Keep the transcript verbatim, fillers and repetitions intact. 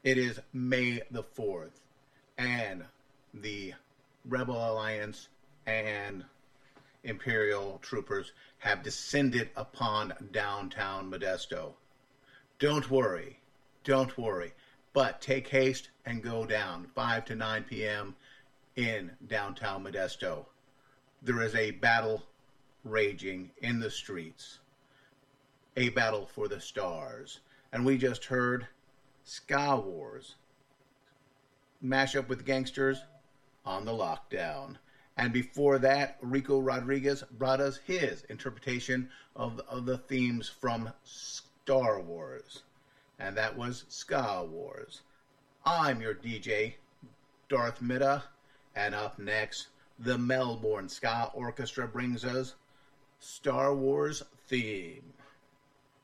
It is May the fourth, and the Rebel Alliance and Imperial troopers have descended upon downtown Modesto. Don't worry, don't worry, but take haste and go down five to nine p.m. in downtown Modesto. There is a battle raging in the streets, a battle for the stars, and we just heard Ska Wars mash up with gangsters on the lockdown. And before that, Rico Rodriguez brought us his interpretation of, of the themes from Star Wars. And that was Ska Wars. I'm your D J, Darth Mitta. And up next, the Melbourne Ska Orchestra brings us Star Wars theme.